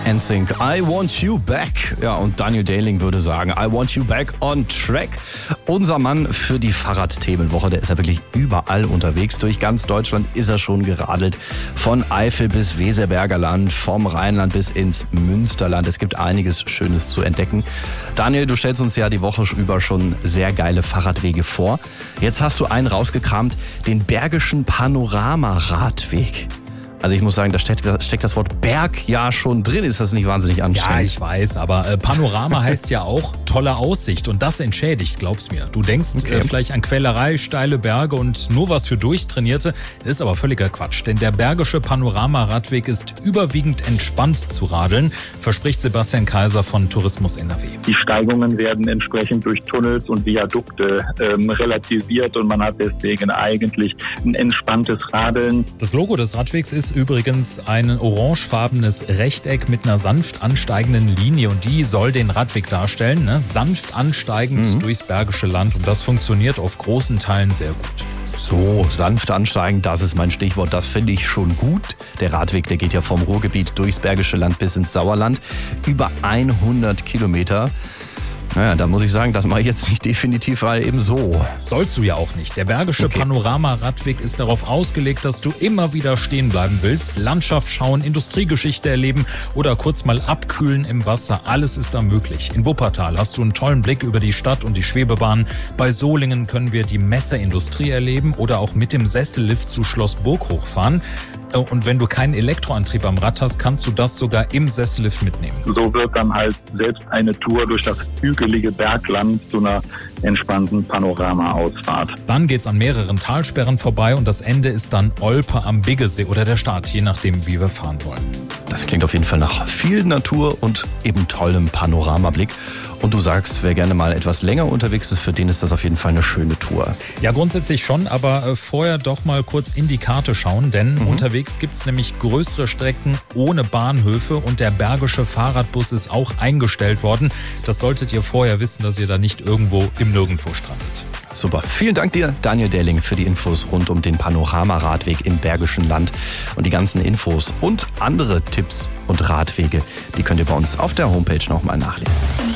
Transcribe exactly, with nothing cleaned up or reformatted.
N Sync, I Want You Back. Ja, und Daniel Dehling würde sagen, I Want You Back on Track. Unser Mann für die Fahrradthemenwoche, der ist ja wirklich überall unterwegs. Durch ganz Deutschland ist er schon geradelt. Von Eifel bis Weserberger Land, vom Rheinland bis ins Münsterland. Es gibt einiges Schönes zu entdecken. Daniel, du stellst uns ja die Woche über schon sehr geile Fahrradwege vor. Jetzt hast du einen rausgekramt, den Bergischen Panorama-Radweg. Also ich muss sagen, da steckt, da steckt das Wort Berg ja schon drin. Ist das nicht wahnsinnig anstrengend? Ja, ich weiß, aber äh, Panorama heißt ja auch tolle Aussicht und das entschädigt, glaub's mir. Du denkst okay. äh, vielleicht an Quälerei, steile Berge und nur was für Durchtrainierte. Ist aber völliger Quatsch, denn der Bergische Panorama-Radweg ist überwiegend entspannt zu radeln, verspricht Sebastian Kaiser von Tourismus N R W. Die Steigungen werden entsprechend durch Tunnels und Viadukte ähm, relativiert und man hat deswegen eigentlich ein entspanntes Radeln. Das Logo des Radwegs ist übrigens ein orangefarbenes Rechteck mit einer sanft ansteigenden Linie und die soll den Radweg darstellen, ne? Sanft ansteigend mhm. durchs Bergische Land und das funktioniert auf großen Teilen sehr gut. So, sanft ansteigend, das ist mein Stichwort, das finde ich schon gut. Der Radweg, der geht ja vom Ruhrgebiet durchs Bergische Land bis ins Sauerland, über hundert Kilometer. Naja, da muss ich sagen, das mache ich jetzt nicht definitiv mal eben so. Sollst du ja auch nicht. Der Bergische Okay. Panorama-Radweg ist darauf ausgelegt, dass du immer wieder stehen bleiben willst, Landschaft schauen, Industriegeschichte erleben oder kurz mal abkühlen im Wasser. Alles ist da möglich. In Wuppertal hast du einen tollen Blick über die Stadt und die Schwebebahn. Bei Solingen können wir die Messeindustrie erleben oder auch mit dem Sessellift zu Schloss Burg hochfahren. Und wenn du keinen Elektroantrieb am Rad hast, kannst du das sogar im Sessellift mitnehmen. So wird dann halt selbst eine Tour durch das hügelige Bergland zu einer entspannten Panorama-Ausfahrt. Dann geht's an mehreren Talsperren vorbei und das Ende ist dann Olpe am Biggesee oder der Start, je nachdem, wie wir fahren wollen. Das klingt auf jeden Fall nach viel Natur und eben tollem Panoramablick. Und du sagst, wer gerne mal etwas länger unterwegs ist, für den ist das auf jeden Fall eine schöne Tour. Ja, grundsätzlich schon, aber vorher doch mal kurz in die Karte schauen, denn mhm. unterwegs gibt's nämlich größere Strecken ohne Bahnhöfe und der Bergische Fahrradbus ist auch eingestellt worden. Das solltet ihr vorher wissen, dass ihr da nicht irgendwo im Nirgendwo strandet. Super. Vielen Dank dir, Daniel Dehling, für die Infos rund um den Panorama-Radweg im Bergischen Land. Und die ganzen Infos und andere Tipps und Radwege, die könnt ihr bei uns auf der Homepage nochmal nachlesen.